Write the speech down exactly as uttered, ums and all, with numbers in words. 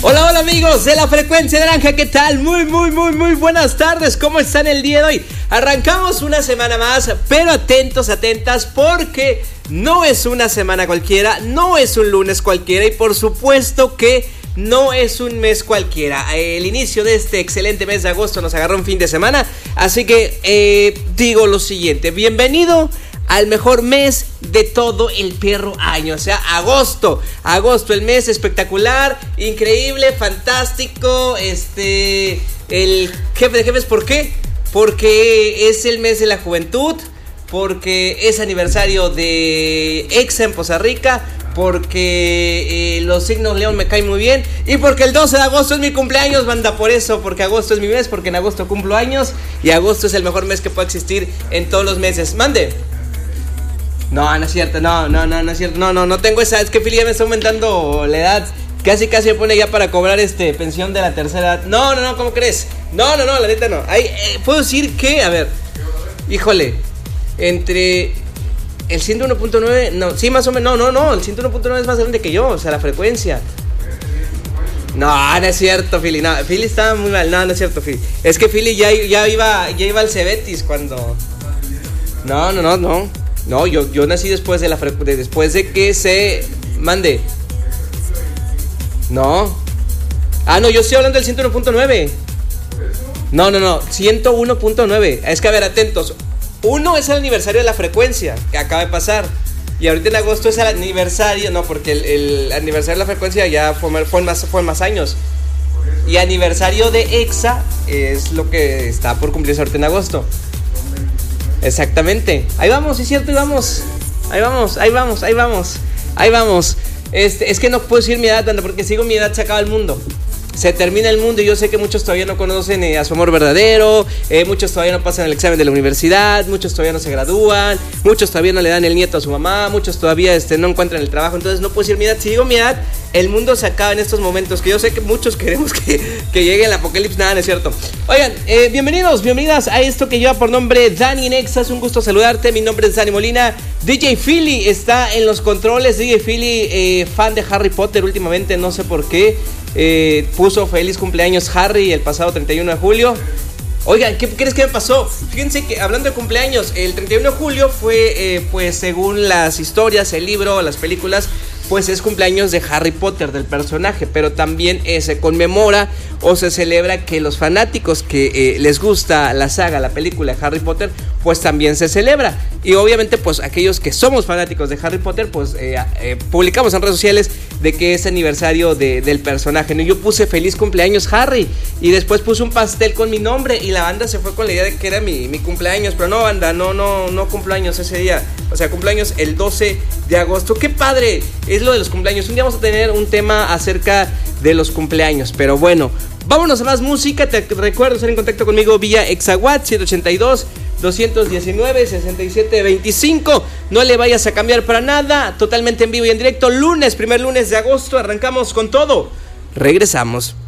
Hola, hola amigos de la Frecuencia Naranja, ¿qué tal? Muy, muy, muy, muy buenas tardes, ¿cómo están el día de hoy? Arrancamos una semana más, pero atentos, atentas, porque no es una semana cualquiera, no es un lunes cualquiera y por supuesto que no es un mes cualquiera. El inicio de este excelente mes de agosto nos agarró un fin de semana, así que eh, digo lo siguiente, bienvenido al mejor mes de todo el perro año, o sea, agosto, agosto, el mes espectacular, increíble, fantástico, este, el jefe de jefes, ¿por qué? Porque es el mes de la juventud, porque es aniversario de Exa en Poza Rica, porque eh, los signos León me caen muy bien y porque el doce de agosto es mi cumpleaños, banda, por eso, porque agosto es mi mes, porque en agosto cumplo años y agosto es el mejor mes que puede existir en todos los meses. Mande. No, no es cierto, no, no, no, no es cierto, no, no, no tengo esa, es que Philly ya me está aumentando la edad, casi, casi me pone ya para cobrar este pensión de la tercera edad. No, no, no, ¿cómo crees? No, no, no, la neta no. Ay, eh, puedo decir que, a ver, híjole, entre el ciento uno punto nueve, no, sí, más o menos, no, no, no, el ciento uno punto nueve es más grande que yo, o sea, la frecuencia. No, no es cierto, Philly, no, Philly estaba muy mal, no, no es cierto, Philly. Es que Philly ya, ya iba, ya iba al Cebetis cuando... No, no, no, no. No, yo, yo nací después de la fre- de, después de que se mande. No. Ah, no, yo estoy hablando del ciento uno punto nueve. No, no, no, ciento uno punto nueve. Es que a ver, atentos. Uno es el aniversario de la frecuencia que acaba de pasar. Y ahorita en agosto es el aniversario, no, porque el, el aniversario de la frecuencia ya fue, fue, más, fue más años. Y aniversario de Exa es lo que está por cumplirse ahorita en agosto. Exactamente, ahí vamos, es cierto, ahí vamos, ahí vamos, ahí vamos, ahí vamos, ahí vamos. Este, es que no puedo decir mi edad, tanto porque si digo mi edad se acaba el mundo. Se termina el mundo y yo sé que muchos todavía no conocen eh, a su amor verdadero, eh, muchos todavía no pasan el examen de la universidad, muchos todavía no se gradúan, muchos todavía no le dan el nieto a su mamá, muchos todavía este, no encuentran el trabajo, entonces no puedo decir mi edad. Si digo mi edad, el mundo se acaba en estos momentos, que yo sé que muchos queremos que, que llegue el apocalipsis, nada, no es cierto. Oigan, eh, bienvenidos, bienvenidas a esto que lleva por nombre Dani Nexa, es un gusto saludarte, mi nombre es Dani Molina, D J Philly está en los controles, D J Philly, eh, fan de Harry Potter últimamente, no sé por qué. Eh, puso feliz cumpleaños Harry el pasado treinta y uno de julio. Oigan, ¿qué crees que me pasó? Fíjense que hablando de cumpleaños, el treinta y uno de julio fue, eh, pues según las historias, el libro, las películas, pues es cumpleaños de Harry Potter, del personaje, pero también eh, se conmemora o se celebra que los fanáticos que eh, les gusta la saga, la película de Harry Potter, pues también se celebra. Y obviamente pues aquellos que somos fanáticos de Harry Potter, pues eh, eh, publicamos en redes sociales de que es aniversario de, del personaje, ¿no? Yo puse feliz cumpleaños Harry y después puse un pastel con mi nombre y la banda se fue con la idea de que era mi, mi cumpleaños, pero no, banda, no, no, no cumpleaños ese día, o sea, cumpleaños el doce de agosto. ¡Qué padre! Es lo de los cumpleaños. Un día vamos a tener un tema acerca de los cumpleaños, pero bueno, vámonos a más música. Te recuerdo estar en contacto conmigo vía Exawatt siete ochenta y dos, doscientos diecinueve, sesenta y siete veinticinco. No le vayas a cambiar para nada, totalmente en vivo y en directo. Lunes, primer lunes de agosto, arrancamos con todo. Regresamos.